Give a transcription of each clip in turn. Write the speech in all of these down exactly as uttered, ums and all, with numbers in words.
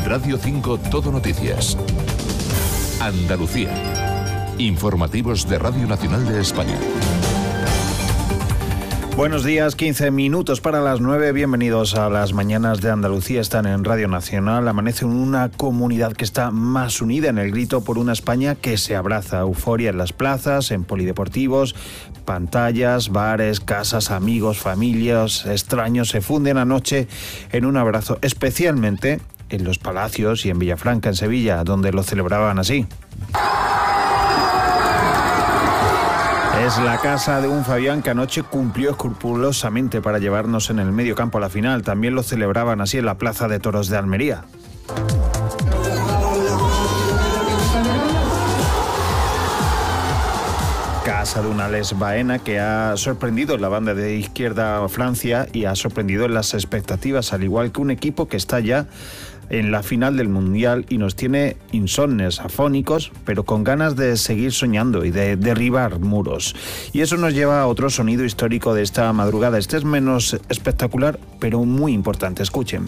Radio cinco Todo Noticias. Andalucía. Informativos de Radio Nacional de España. Buenos días, quince minutos para las nueve. Bienvenidos a las mañanas de Andalucía. Están en Radio Nacional. Amanece una comunidad que está más unida en el grito por una España que se abraza. Euforia en las plazas, en polideportivos, pantallas, bares, casas, amigos, familias, extraños se funden anoche en un abrazo, especialmente en los palacios y en Villafranca, en Sevilla, donde lo celebraban así. Es la casa de un Fabián que anoche cumplió escrupulosamente para llevarnos en el medio campo a la final. También lo celebraban así en la Plaza de Toros de Almería. Casa de un Alex Baena que ha sorprendido en la banda de izquierda Francia y ha sorprendido en las expectativas, al igual que un equipo que está ya en la final del Mundial y nos tiene insomnes, afónicos, pero con ganas de seguir soñando y de derribar muros. Y eso nos lleva a otro sonido histórico de esta madrugada. Este es menos espectacular, pero muy importante. Escuchen.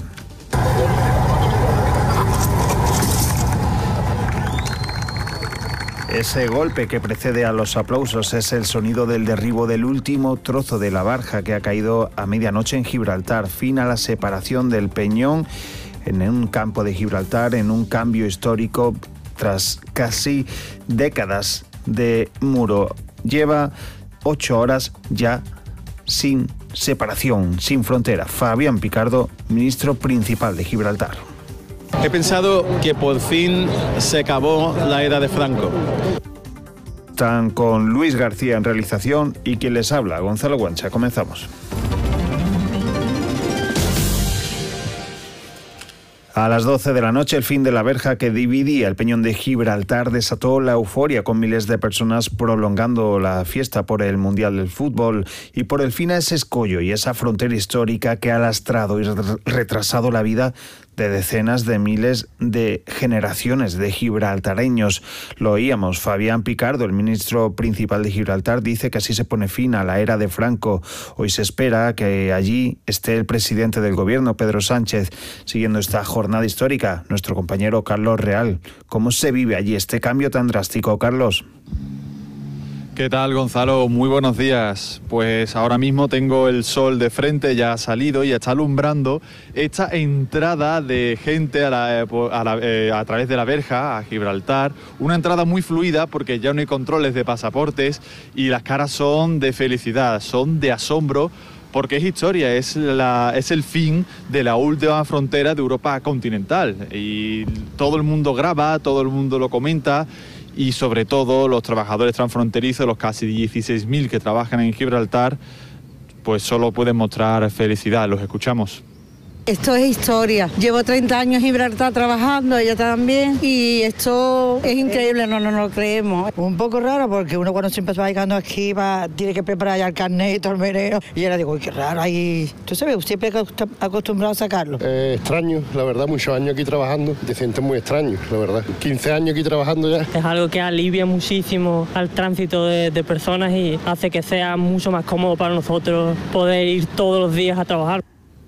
Ese golpe que precede a los aplausos es el sonido del derribo del último trozo de la barja que ha caído a medianoche en Gibraltar. Fin a la separación del Peñón en un campo de Gibraltar, en un cambio histórico tras casi décadas de muro. Lleva ocho horas ya sin separación, sin frontera. Fabián Picardo, ministro principal de Gibraltar. He pensado que por fin se acabó la era de Franco. Están con Luis García en realización y quien les habla, Gonzalo Guancha. Comenzamos. A las doce de la noche, el fin de la verja que dividía el Peñón de Gibraltar desató la euforia, con miles de personas prolongando la fiesta por el Mundial del Fútbol y por el fin a ese escollo y esa frontera histórica que ha lastrado y retrasado la vida de decenas de miles de generaciones de gibraltareños. Lo oíamos, Fabián Picardo, el ministro principal de Gibraltar, dice que así se pone fin a la era de Franco. Hoy se espera que allí esté el presidente del gobierno, Pedro Sánchez, siguiendo esta jornada histórica. Nuestro compañero Carlos Real. ¿Cómo se vive allí este cambio tan drástico, Carlos? ¿Qué tal, Gonzalo? Muy buenos días. Pues ahora mismo tengo el sol de frente, ya ha salido y está alumbrando esta entrada de gente a, la, a, la, eh, a través de la verja a Gibraltar. Una entrada muy fluida porque ya no hay controles de pasaportes y las caras son de felicidad, son de asombro, porque es historia, es, la, es el fin de la última frontera de Europa continental. Y todo el mundo graba, todo el mundo lo comenta. Y sobre todo los trabajadores transfronterizos, los casi dieciséis mil que trabajan en Gibraltar, pues solo pueden mostrar felicidad. Los escuchamos. Esto es historia. Llevo treinta años en Gibraltar trabajando, ella también, y esto es increíble, no, no, no lo creemos. Un poco raro porque uno cuando siempre va llegando aquí va, tiene que preparar ya el carnet y todo el meneo, y ahora digo, qué raro, ahí... ¿Tú sabes? ¿Siempre acostumbrado a sacarlo? Eh, extraño, la verdad, muchos años aquí trabajando, te sientes muy extraño, la verdad. quince años aquí trabajando ya. Es algo que alivia muchísimo al tránsito de, de personas y hace que sea mucho más cómodo para nosotros poder ir todos los días a trabajar.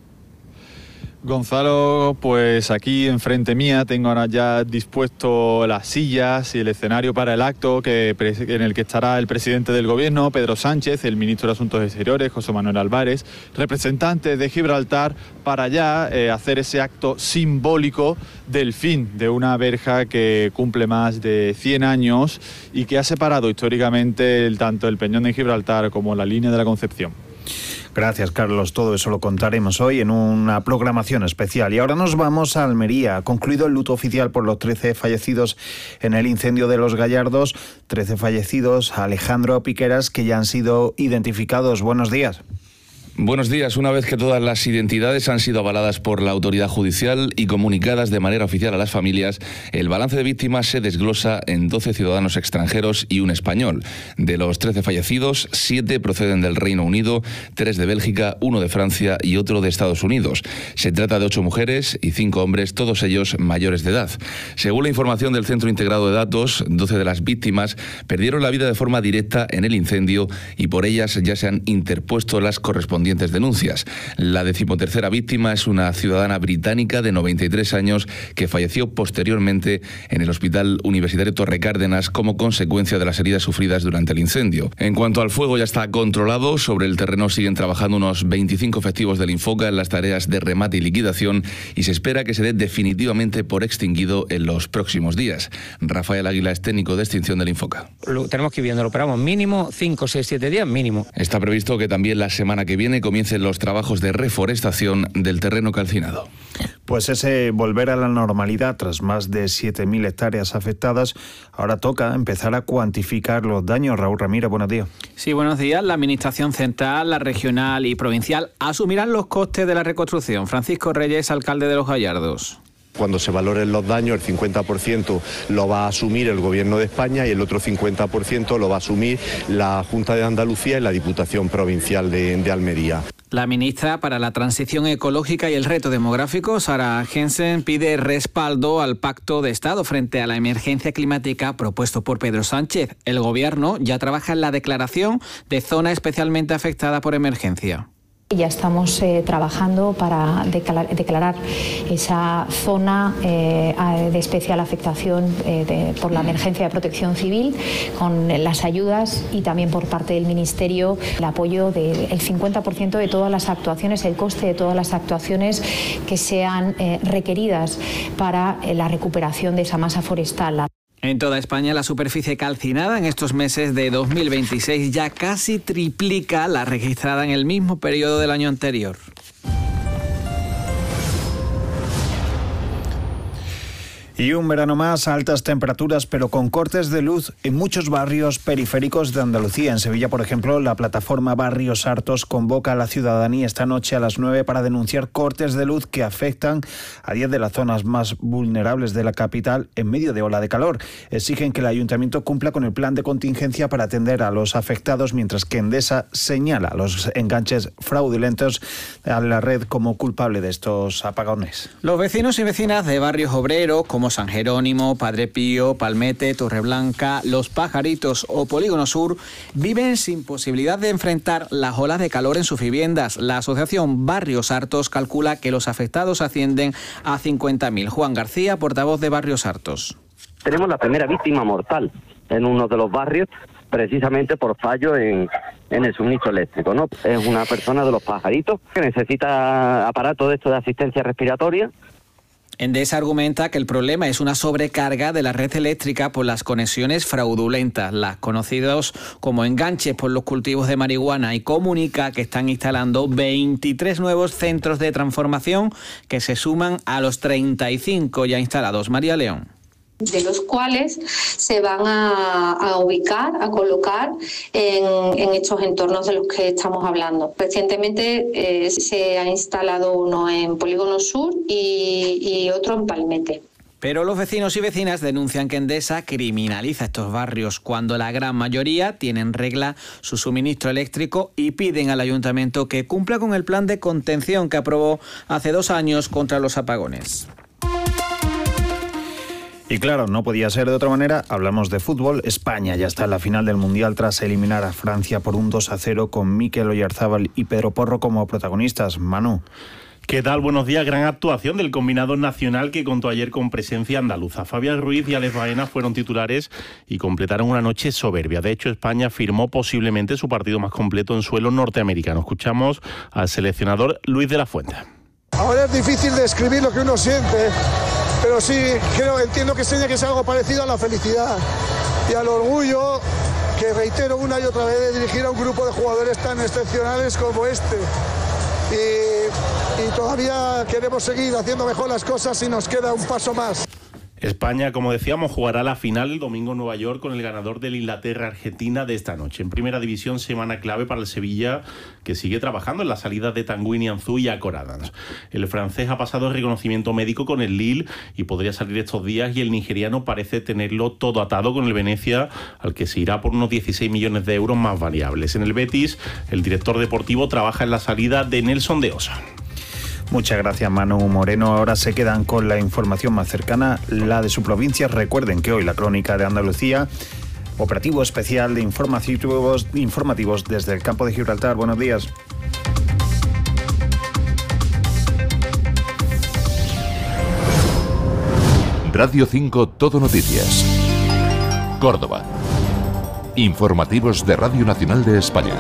Gonzalo, pues aquí enfrente mía tengo ahora ya dispuesto las sillas y el escenario para el acto que, en el que estará el presidente del gobierno, Pedro Sánchez, el ministro de Asuntos Exteriores, José Manuel Álvarez, representantes de Gibraltar, para ya eh, hacer ese acto simbólico del fin de una verja que cumple más de cien años y que ha separado históricamente el, tanto el Peñón de Gibraltar como la línea de la Concepción. Gracias, Carlos. Todo eso lo contaremos hoy en una programación especial. Y ahora nos vamos a Almería. Ha concluido el luto oficial por los trece fallecidos en el incendio de Los Gallardos. trece fallecidos, Alejandro Piqueras, que ya han sido identificados. Buenos días. Buenos días. Una vez que todas las identidades han sido avaladas por la autoridad judicial y comunicadas de manera oficial a las familias, el balance de víctimas se desglosa en doce ciudadanos extranjeros y un español. De los trece fallecidos, siete proceden del Reino Unido, tres de Bélgica, uno de Francia y otro de Estados Unidos. Se trata de ocho mujeres y cinco hombres, todos ellos mayores de edad. Según la información del Centro Integrado de Datos, doce de las víctimas perdieron la vida de forma directa en el incendio y por ellas ya se han interpuesto las correspondientes correspondientes denuncias. La decimotercera víctima es una ciudadana británica de noventa y tres años que falleció posteriormente en el Hospital Universitario Torre Cárdenas como consecuencia de las heridas sufridas durante el incendio. En cuanto al fuego, ya está controlado. Sobre el terreno siguen trabajando unos veinticinco efectivos del Infoca en las tareas de remate y liquidación y se espera que se dé definitivamente por extinguido en los próximos días. Rafael Águila es técnico de extinción del Infoca. Lo tenemos que ir viendo, lo operamos mínimo cinco, seis, siete días mínimo. Está previsto que también la semana que viene comiencen los trabajos de reforestación del terreno calcinado. Pues ese volver a la normalidad tras más de siete mil hectáreas afectadas, ahora toca empezar a cuantificar los daños. Raúl Ramírez, buenos días. Sí, buenos días. La Administración Central, la regional y provincial asumirán los costes de la reconstrucción. Francisco Reyes, alcalde de Los Gallardos. Cuando se valoren los daños, el cincuenta por ciento lo va a asumir el Gobierno de España y el otro cincuenta por ciento lo va a asumir la Junta de Andalucía y la Diputación Provincial de, de Almería. La ministra para la Transición Ecológica y el Reto Demográfico, Sara Jensen, pide respaldo al Pacto de Estado frente a la emergencia climática propuesto por Pedro Sánchez. El Gobierno ya trabaja en la declaración de zona especialmente afectada por emergencia. Ya estamos eh, trabajando para declarar, declarar esa zona eh, de especial afectación eh, de, por la emergencia de protección civil, con las ayudas y también por parte del Ministerio el apoyo del cincuenta por ciento de todas las actuaciones, el coste de todas las actuaciones que sean eh, requeridas para eh, la recuperación de esa masa forestal. En toda España, la superficie calcinada en estos meses de dos mil veintiséis ya casi triplica la registrada en el mismo periodo del año anterior. Y un verano más, altas temperaturas, pero con cortes de luz en muchos barrios periféricos de Andalucía. En Sevilla, por ejemplo, la plataforma Barrios Hartos convoca a la ciudadanía esta noche a las nueve para denunciar cortes de luz que afectan a diez de las zonas más vulnerables de la capital en medio de ola de calor. Exigen que el ayuntamiento cumpla con el plan de contingencia para atender a los afectados, mientras que Endesa señala los enganches fraudulentos a la red como culpable de estos apagones. Los vecinos y vecinas de barrios obreros como San Jerónimo, Padre Pío, Palmete, Torreblanca, Los Pajaritos o Polígono Sur viven sin posibilidad de enfrentar las olas de calor en sus viviendas. La asociación Barrios Hartos calcula que los afectados ascienden a cincuenta mil. Juan García, portavoz de Barrios Hartos. Tenemos la primera víctima mortal en uno de los barrios, precisamente por fallo en, en el suministro eléctrico, ¿no? Es una persona de Los Pajaritos que necesita aparato de esto de asistencia respiratoria. Endesa argumenta que el problema es una sobrecarga de la red eléctrica por las conexiones fraudulentas, las conocidas como enganches por los cultivos de marihuana, y comunica que están instalando veintitrés nuevos centros de transformación que se suman a los treinta y cinco ya instalados. María León. De los cuales se van a, a ubicar, a colocar en, en estos entornos de los que estamos hablando. Recientemente eh, se ha instalado uno en Polígono Sur y, y otro en Palmete. Pero los vecinos y vecinas denuncian que Endesa criminaliza estos barrios cuando la gran mayoría tienen regla su suministro eléctrico y piden al ayuntamiento que cumpla con el plan de contención que aprobó hace dos años contra los apagones. Y claro, no podía ser de otra manera, hablamos de fútbol. España ya está en la final del Mundial tras eliminar a Francia por un dos a cero con Mikel Oyarzábal y Pedro Porro como protagonistas. Manu. ¿Qué tal? Buenos días. Gran actuación del combinado nacional que contó ayer con presencia andaluza. Fabián Ruiz y Alex Baena fueron titulares y completaron una noche soberbia. De hecho, España firmó posiblemente su partido más completo en suelo norteamericano. Escuchamos al seleccionador Luis de la Fuente. Ahora es difícil describir lo que uno siente, pero sí creo, entiendo que sería que es algo parecido a la felicidad y al orgullo, que reitero una y otra vez, de dirigir a un grupo de jugadores tan excepcionales como este. Y, y todavía queremos seguir haciendo mejor las cosas y nos queda un paso más. España, como decíamos, jugará la final el domingo en Nueva York con el ganador del Inglaterra-Argentina de esta noche. En primera división, semana clave para el Sevilla, que sigue trabajando en la salida de Tanguy Nianzú y Jacob Adams. El francés ha pasado el reconocimiento médico con el Lille y podría salir estos días, y el nigeriano parece tenerlo todo atado con el Venecia, al que se irá por unos dieciséis millones de euros más variables. En el Betis, el director deportivo trabaja en la salida de Nelson de Osa. Muchas gracias, Manu Moreno. Ahora se quedan con la información más cercana, la de su provincia. Recuerden que hoy la Crónica de Andalucía, operativo especial de informativos, informativos desde el campo de Gibraltar. Buenos días. Radio cinco Todo Noticias. Córdoba. Informativos de Radio Nacional de España.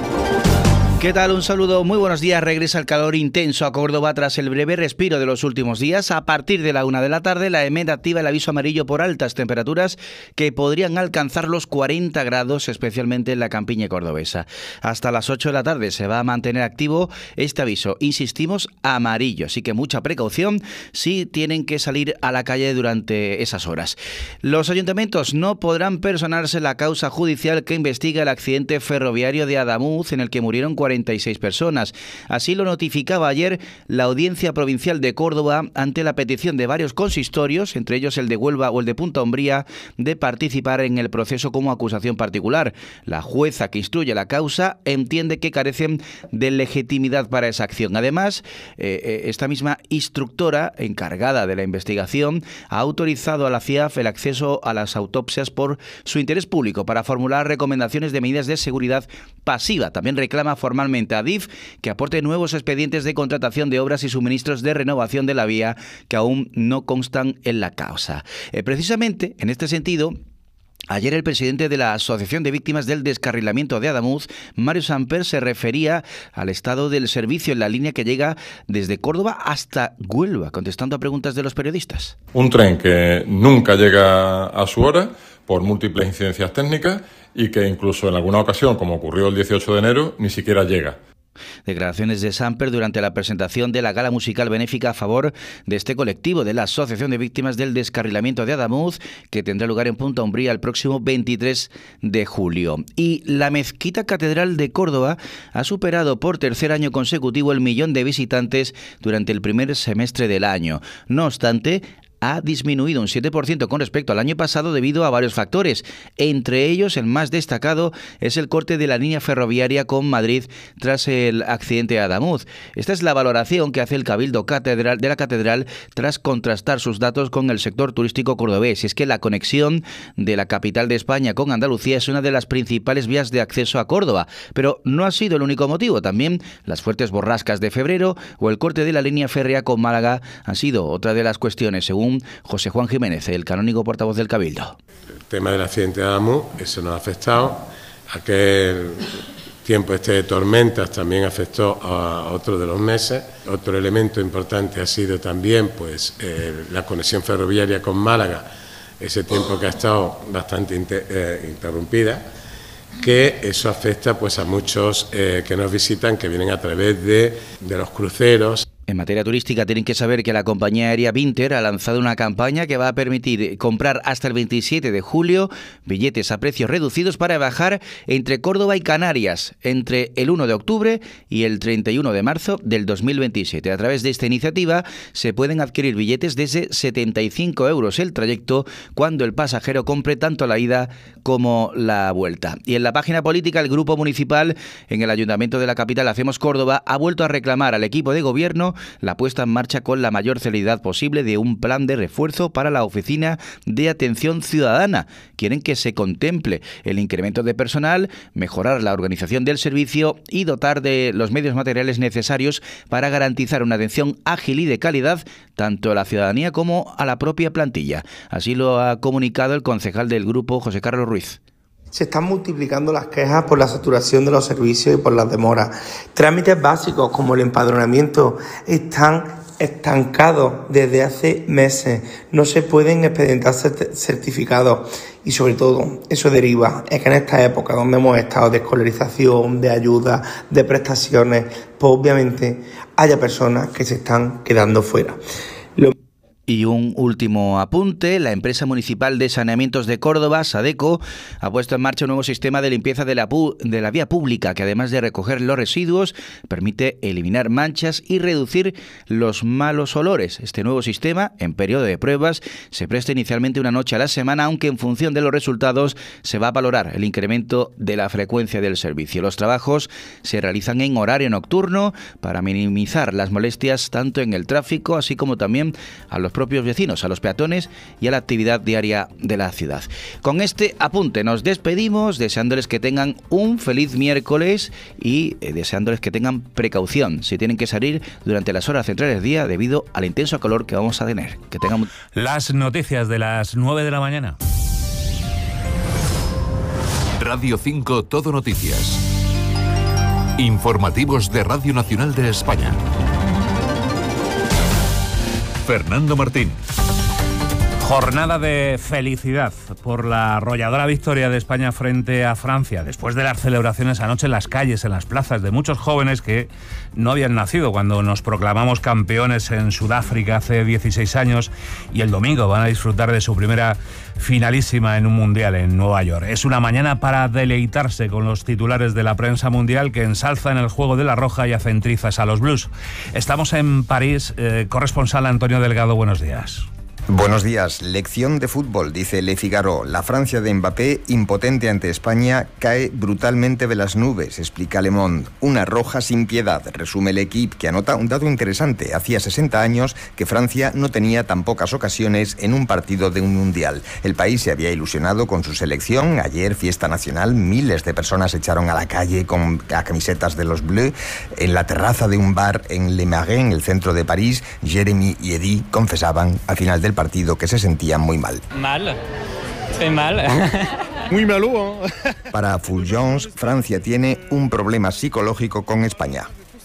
¿Qué tal? Un saludo, muy buenos días. Regresa el calor intenso a Córdoba tras el breve respiro de los últimos días. A partir de la una de la tarde, la E M E D activa el aviso amarillo por altas temperaturas que podrían alcanzar los cuarenta grados, especialmente en la campiña cordobesa. Hasta las ocho de la tarde se va a mantener activo este aviso, insistimos, amarillo, así que mucha precaución si tienen que salir a la calle durante esas horas. Los ayuntamientos no podrán personarse la causa judicial que investiga el accidente ferroviario de Adamuz en el que murieron cuarenta y seis personas. Así lo notificaba ayer la Audiencia Provincial de Córdoba ante la petición de varios consistorios, entre ellos el de Huelva o el de Punta Umbría, de participar en el proceso como acusación particular. La jueza que instruye la causa entiende que carecen de legitimidad para esa acción. Además, eh, esta misma instructora encargada de la investigación ha autorizado a la C I A F el acceso a las autopsias por su interés público para formular recomendaciones de medidas de seguridad pasiva. También reclama formalmente a Adif que aporte nuevos expedientes de contratación de obras y suministros de renovación de la vía que aún no constan en la causa. Eh, precisamente, en este sentido, ayer el presidente de la Asociación de Víctimas del Descarrilamiento de Adamuz, Mario Samper, se refería al estado del servicio en la línea que llega desde Córdoba hasta Huelva, contestando a preguntas de los periodistas. Un tren que nunca llega a su hora por múltiples incidencias técnicas y que incluso en alguna ocasión, como ocurrió el dieciocho de enero, ni siquiera llega. Declaraciones de Samper durante la presentación de la gala musical benéfica a favor de este colectivo de la Asociación de Víctimas del Descarrilamiento de Adamuz, que tendrá lugar en Punta Umbría el próximo veintitrés de julio. Y la Mezquita Catedral de Córdoba ha superado por tercer año consecutivo el millón de visitantes durante el primer semestre del año. No obstante, ha disminuido un siete por ciento con respecto al año pasado debido a varios factores. Entre ellos, el más destacado es el corte de la línea ferroviaria con Madrid tras el accidente de Adamuz. Esta es la valoración que hace el Cabildo Catedral de la Catedral tras contrastar sus datos con el sector turístico cordobés. Y es que la conexión de la capital de España con Andalucía es una de las principales vías de acceso a Córdoba. Pero no ha sido el único motivo. También las fuertes borrascas de febrero o el corte de la línea férrea con Málaga han sido otra de las cuestiones, según José Juan Jiménez, el canónigo portavoz del Cabildo. El tema del accidente de Adamuz, eso nos ha afectado. Aquel tiempo este de tormentas también afectó a otro de los meses. Otro elemento importante ha sido también pues eh, la conexión ferroviaria con Málaga, ese tiempo que ha estado bastante inter, eh, interrumpida, que eso afecta pues a muchos eh, que nos visitan, que vienen a través de, de los cruceros. En materia turística tienen que saber que la compañía aérea Vinter ha lanzado una campaña que va a permitir comprar hasta el veintisiete de julio billetes a precios reducidos para viajar entre Córdoba y Canarias entre el uno de octubre y el treinta y uno de marzo del dos mil veintisiete. A través de esta iniciativa se pueden adquirir billetes desde setenta y cinco euros el trayecto cuando el pasajero compre tanto la ida como la vuelta. Y en la página política, el Grupo Municipal en el Ayuntamiento de la capital Hacemos Córdoba ha vuelto a reclamar al equipo de gobierno la puesta en marcha con la mayor celeridad posible de un plan de refuerzo para la Oficina de Atención Ciudadana. Quieren que se contemple el incremento de personal, mejorar la organización del servicio y dotar de los medios materiales necesarios para garantizar una atención ágil y de calidad tanto a la ciudadanía como a la propia plantilla. Así lo ha comunicado el concejal del grupo, José Carlos Ruiz. Se están multiplicando las quejas por la saturación de los servicios y por las demoras. Trámites básicos como el empadronamiento están estancados desde hace meses. No se pueden expedientar certificados y sobre todo eso deriva es que en esta época donde hemos estado de escolarización, de ayuda, de prestaciones, pues obviamente haya personas que se están quedando fuera. Lo Y un último apunte, la empresa municipal de saneamientos de Córdoba, Sadeco, ha puesto en marcha un nuevo sistema de limpieza de la, pu- de la vía pública que además de recoger los residuos, permite eliminar manchas y reducir los malos olores. Este nuevo sistema, en periodo de pruebas, se presta inicialmente una noche a la semana, aunque en función de los resultados se va a valorar el incremento de la frecuencia del servicio. Los trabajos se realizan en horario nocturno para minimizar las molestias tanto en el tráfico, así como también a los propios vecinos, a los peatones y a la actividad diaria de la ciudad. Con este apunte nos despedimos, deseándoles que tengan un feliz miércoles y eh, deseándoles que tengan precaución si tienen que salir durante las horas centrales del día debido al intenso calor que vamos a tener. Que tengan... Las noticias de las nueve de la mañana. Radio cinco Todo Noticias. Informativos de Radio Nacional de España. Fernando Martín. Jornada de felicidad por la arrolladora victoria de España frente a Francia, después de las celebraciones anoche en las calles, en las plazas, de muchos jóvenes que no habían nacido cuando nos proclamamos campeones en Sudáfrica hace dieciséis años, y el domingo van a disfrutar de su primera finalísima en un mundial en Nueva York. Es una mañana para deleitarse con los titulares de la prensa mundial que ensalzan el juego de la roja y hacen trizas a los blues. Estamos en París. Eh, corresponsal Antonio Delgado, buenos días. Buenos días. Lección de fútbol, dice Le Figaro. La Francia de Mbappé, impotente ante España, cae brutalmente de las nubes, explica Le Monde. Una roja sin piedad, resume el Equipe, que anota un dato interesante. Hacía sesenta años que Francia no tenía tan pocas ocasiones en un partido de un mundial. El país se había ilusionado con su selección. Ayer, fiesta nacional, miles de personas se echaron a la calle con camisetas de los Bleus. En la terraza de un bar en Le Marais, en el centro de París, Jérémy y Eddy confesaban al final del partido que se sentían muy mal. Mal, estoy mal. Muy malo. Para Fulgence, Francia tiene un problema psicológico con España.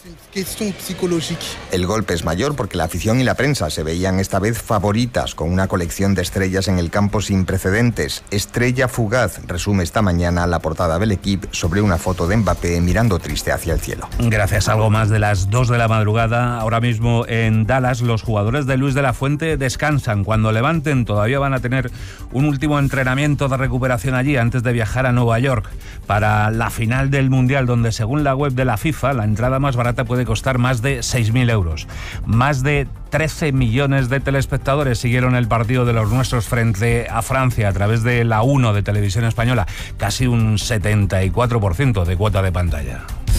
El golpe es mayor porque la afición y la prensa se veían esta vez favoritas, con una colección de estrellas en el campo sin precedentes. Estrella fugaz, resume esta mañana la portada del Equipe sobre una foto de Mbappé mirando triste hacia el cielo. Gracias. Algo más de las dos de la madrugada. Ahora mismo en Dallas los jugadores de Luis de la Fuente descansan. Cuando levanten todavía van a tener un último entrenamiento de recuperación allí antes de viajar a Nueva York para la final del Mundial, donde según la web de la FIFA la entrada más barata puede costar más de seis mil euros. Más de trece millones de telespectadores siguieron el partido de los nuestros frente a Francia a través de la uno de Televisión Española, casi un setenta y cuatro por ciento de cuota de pantalla.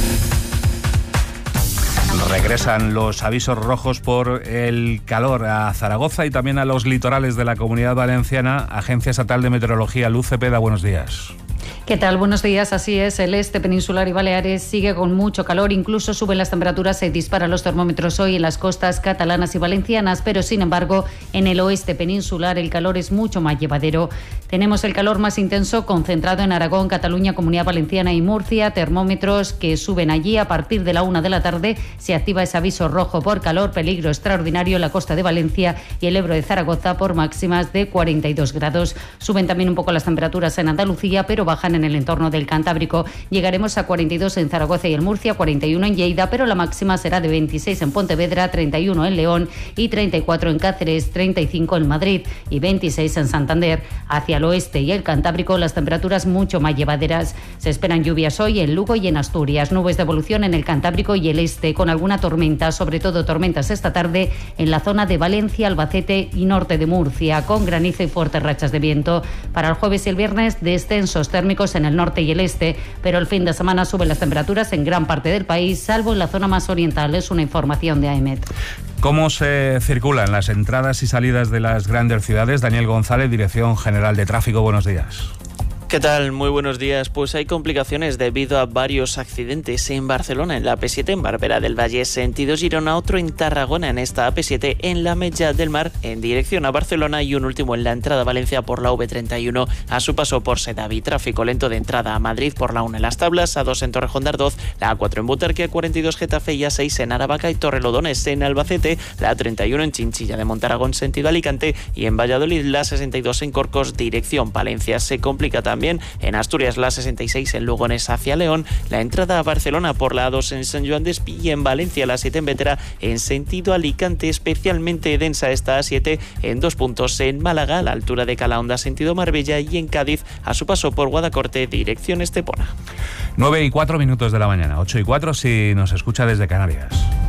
Regresan los avisos rojos por el calor a Zaragoza y también a los litorales de la Comunidad Valenciana. Agencia Estatal de Meteorología, Luz Cepeda, buenos días. ¿Qué tal? Buenos días. Así es, el este peninsular y Baleares sigue con mucho calor, incluso suben las temperaturas, se disparan los termómetros hoy en las costas catalanas y valencianas, pero sin embargo en el oeste peninsular el calor es mucho más llevadero. Tenemos el calor más intenso concentrado en Aragón, Cataluña, Comunidad Valenciana y Murcia, termómetros que suben allí. A partir de la una de la tarde se activa ese aviso rojo por calor, peligro extraordinario en la costa de Valencia y el Ebro de Zaragoza por máximas de cuarenta y dos grados. Suben también un poco las temperaturas en Andalucía, pero bajan en el entorno del Cantábrico. Llegaremos a cuarenta y dos en Zaragoza y en Murcia, cuarenta y uno en Lleida, pero la máxima será de veintiséis en Pontevedra, treinta y uno en León y treinta y cuatro en Cáceres, treinta y cinco en Madrid y veintiséis en Santander. Hacia el oeste y el Cantábrico las temperaturas mucho más llevaderas. Se esperan lluvias hoy en Lugo y en Asturias, nubes de evolución en el Cantábrico y el este, con alguna tormenta, sobre todo tormentas esta tarde en la zona de Valencia, Albacete y norte de Murcia, con granizo y fuertes rachas de viento. Para el jueves y el viernes, descensos térmicos en el norte y el este, pero el fin de semana suben las temperaturas en gran parte del país, salvo en la zona más oriental. Es una información de A E M E T. ¿Cómo se circulan las entradas y salidas de las grandes ciudades? Daniel González, Dirección General de Tráfico, buenos días. ¿Qué tal? Muy buenos días. Pues hay complicaciones debido a varios accidentes en Barcelona, en la A P siete en Barberà del Valle, sentido Girona, otro en Tarragona, en esta A P siete en la Ametlla del Mar, en dirección a Barcelona, y un último en la entrada a Valencia por la V treinta y uno, a su paso por Sedaví. Tráfico lento de entrada a Madrid por la una en Las Tablas, a dos en Torrejón de Ardoz, la A cuatro en Butarque, a cuarenta y dos Getafe y a seis en Aravaca y Torrelodones en Albacete, la A treinta y uno en Chinchilla de Montaragón, sentido Alicante, y en Valladolid la sesenta y dos en Corcos, dirección Palencia. Se complica también en Asturias la sesenta y seis en Lugones hacia León, la entrada a Barcelona por la A dos en San Joan d'Espí y en Valencia la siete en Bétera en sentido Alicante. Especialmente densa esta A siete en dos puntos en Málaga, a la altura de Calahonda sentido Marbella, y en Cádiz a su paso por Guadacorte dirección Estepona. nueve y cuatro minutos de la mañana, ocho y cuatro si nos escucha desde Canarias.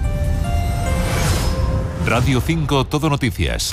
Radio cinco Todo Noticias.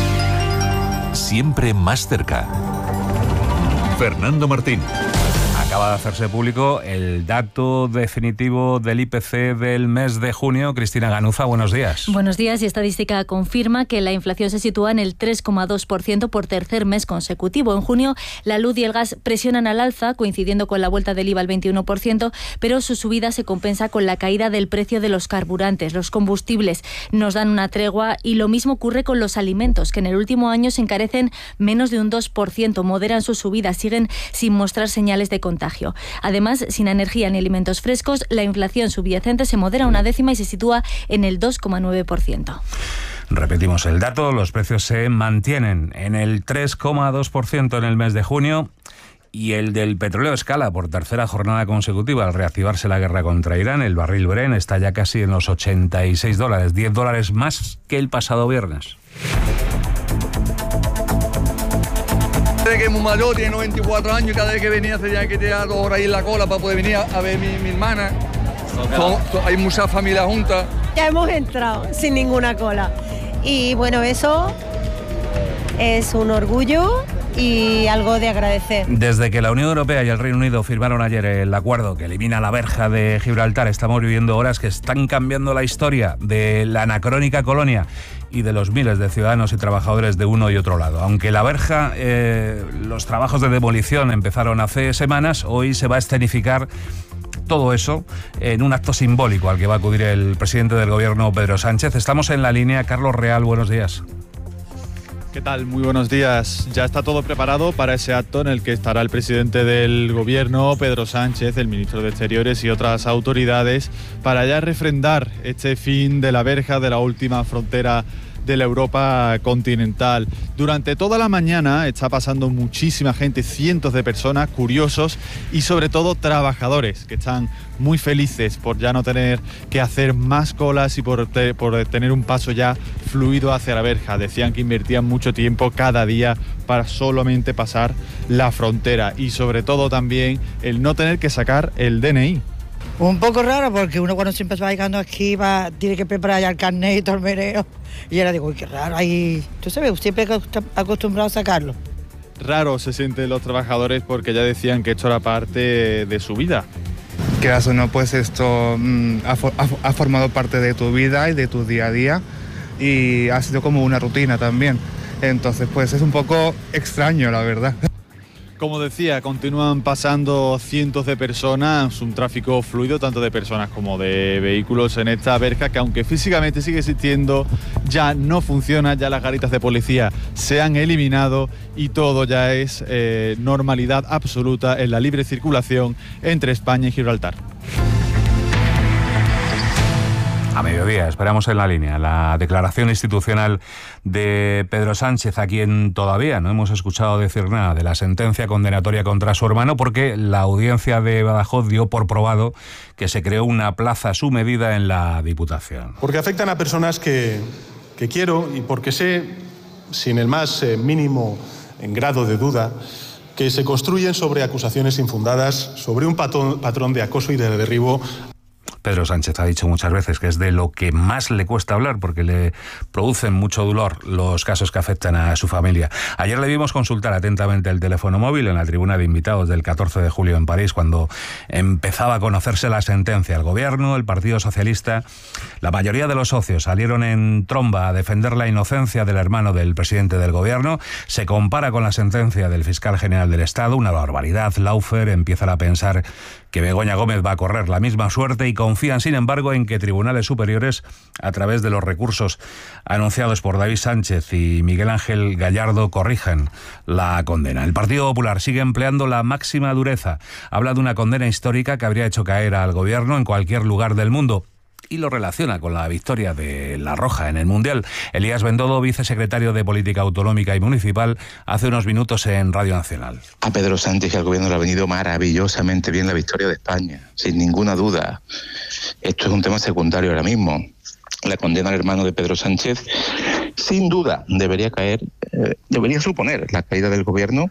Siempre más cerca. Fernando Martín. acaba de hacerse público el dato definitivo del I P C del mes de junio. Cristina Ganuza, buenos días. Buenos días. Y estadística confirma que la inflación se sitúa en el tres coma dos por ciento por tercer mes consecutivo. En junio, la luz y el gas presionan al alza, coincidiendo con la vuelta del I V A al veintiuno por ciento, pero su subida se compensa con la caída del precio de los carburantes. Los combustibles nos dan una tregua y lo mismo ocurre con los alimentos, que en el último año se encarecen menos de un dos por ciento, moderan su subida, siguen sin mostrar señales de contagio. Además, sin energía ni alimentos frescos, la inflación subyacente se modera una décima y se sitúa en el dos coma nueve por ciento. Repetimos el dato, los precios se mantienen en el tres coma dos por ciento en el mes de junio y el del petróleo escala por tercera jornada consecutiva. Al reactivarse la guerra contra Irán, el barril Brent está ya casi en los ochenta y seis dólares, diez dólares más que el pasado viernes. Que es muy mayor, tiene noventa y cuatro años y cada vez que venía se tenía que tirar dos horas ahí en la cola para poder venir a ver mi, mi hermana. Son, hay muchas familias juntas. Ya hemos entrado sin ninguna cola. Y bueno, eso es un orgullo y algo de agradecer. Desde que la Unión Europea y el Reino Unido firmaron ayer el acuerdo que elimina la verja de Gibraltar, estamos viviendo horas que están cambiando la historia de la anacrónica colonia y de los miles de ciudadanos y trabajadores de uno y otro lado. Aunque la verja, eh, los trabajos de demolición empezaron hace semanas, hoy se va a escenificar todo eso en un acto simbólico al que va a acudir el presidente del gobierno, Pedro Sánchez. Estamos en la línea. Carlos Real, buenos días. ¿Qué tal? Muy buenos días. Ya está todo preparado para ese acto en el que estará el presidente del gobierno, Pedro Sánchez, el ministro de Exteriores y otras autoridades, para ya refrendar este fin de la verja de la última frontera de la Europa continental. Durante toda la mañana está pasando muchísima gente, cientos de personas, curiosos y sobre todo trabajadores que están muy felices por ya no tener que hacer más colas y por, te, por tener un paso ya fluido hacia la verja. Decían que invertían mucho tiempo cada día para solamente pasar la frontera y sobre todo también el no tener que sacar el D N I. Un poco raro porque uno cuando siempre va llegando aquí va, tiene que preparar ya el carnet y todo el meneo. Y ahora digo, uy, qué raro, ahí, tú sabes, siempre acostumbrado a sacarlo. Raro se sienten los trabajadores porque ya decían que esto era parte de su vida. Quieras o no, pues esto mm, ha, ha, ha formado parte de tu vida y de tu día a día y ha sido como una rutina también. Entonces, pues es un poco extraño, la verdad. Como decía, continúan pasando cientos de personas, un tráfico fluido tanto de personas como de vehículos en esta verja que aunque físicamente sigue existiendo, ya no funciona, ya las garitas de policía se han eliminado y todo ya es eh, normalidad absoluta en la libre circulación entre España y Gibraltar. A mediodía, esperamos en la línea la declaración institucional de Pedro Sánchez, a quien todavía no hemos escuchado decir nada de la sentencia condenatoria contra su hermano, porque la audiencia de Badajoz dio por probado que se creó una plaza a su medida en la Diputación. Porque afectan a personas que, que quiero y porque sé, sin el más eh, mínimo en grado de duda, que se construyen sobre acusaciones infundadas, sobre un patrón, patrón de acoso y de derribo. Pedro Sánchez ha dicho muchas veces que es de lo que más le cuesta hablar porque le producen mucho dolor los casos que afectan a su familia. Ayer le vimos consultar atentamente el teléfono móvil en la tribuna de invitados del catorce de julio en París cuando empezaba a conocerse la sentencia. El gobierno, el Partido Socialista, la mayoría de los socios salieron en tromba a defender la inocencia del hermano del presidente del gobierno. Se compara con la sentencia del fiscal general del Estado, una barbaridad. Laufer empieza a pensar que Begoña Gómez va a correr la misma suerte y confían, sin embargo, en que tribunales superiores, a través de los recursos anunciados por David Sánchez y Miguel Ángel Gallardo, corrijan la condena. El Partido Popular sigue empleando la máxima dureza. Habla de una condena histórica que habría hecho caer al gobierno en cualquier lugar del mundo. Y lo relaciona con la victoria de La Roja en el Mundial. Elías Bendodo, vicesecretario de Política Autonómica y Municipal, hace unos minutos en Radio Nacional. A Pedro Sánchez y al gobierno le ha venido maravillosamente bien la victoria de España, sin ninguna duda. Esto es un tema secundario ahora mismo. La condena al hermano de Pedro Sánchez, sin duda, debería caer, eh, debería suponer la caída del gobierno.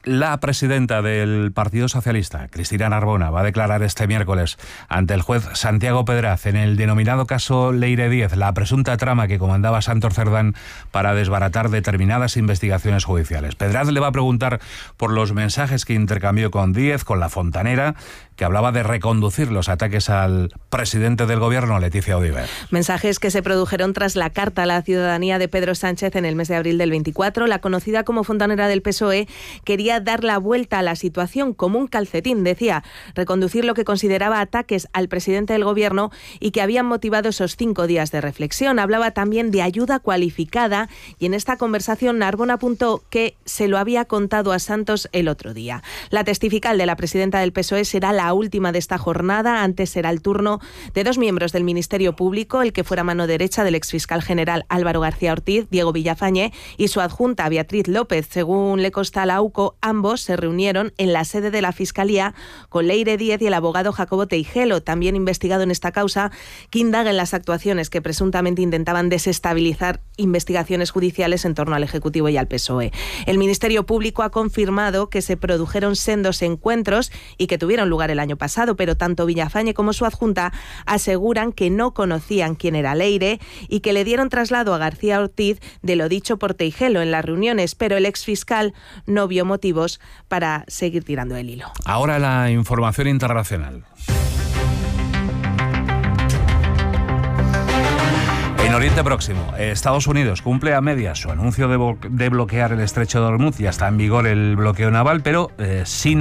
La presidenta del Partido Socialista, Cristina Narbona, va a declarar este miércoles ante el juez Santiago Pedraz en el denominado caso Leire Díez, la presunta trama que comandaba Santos Cerdán para desbaratar determinadas investigaciones judiciales. Pedraz le va a preguntar por los mensajes que intercambió con Díez, con la fontanera, que hablaba de reconducir los ataques al presidente del gobierno, Leticia Odiver. Mensajes que se produjeron tras la carta a la ciudadanía de Pedro Sánchez en el mes de abril del veinticuatro. La conocida como fontanera del P S O E quería dar la vuelta a la situación como un calcetín, decía, reconducir lo que consideraba ataques al presidente del gobierno y que habían motivado esos cinco días de reflexión. Hablaba también de ayuda cualificada y en esta conversación Narbona apuntó que se lo había contado a Santos el otro día. La testifical de la presidenta del P S O E será la última de esta jornada. Antes será el turno de dos miembros del Ministerio Público, el que fuera mano derecha del exfiscal general Álvaro García Ortiz, Diego Villafañe, y su adjunta Beatriz López. Según le consta a la U C O, ambos se reunieron en la sede de la Fiscalía con Leire Díez y el abogado Jacobo Teijelo, también investigado en esta causa, que indaga en las actuaciones que presuntamente intentaban desestabilizar investigaciones judiciales en torno al Ejecutivo y al P S O E. El Ministerio Público ha confirmado que se produjeron sendos encuentros y que tuvieron lugar el año pasado, pero tanto Villafañe como su adjunta aseguran que no conocían quién era Leire y que le dieron traslado a García Ortiz de lo dicho por Teijelo en las reuniones, pero el exfiscal no vio motivos para seguir tirando el hilo. Ahora la información internacional. En Oriente Próximo, Estados Unidos cumple a medias su anuncio de, de bloquear el estrecho de Hormuz. Ya está en vigor el bloqueo naval, pero eh, sin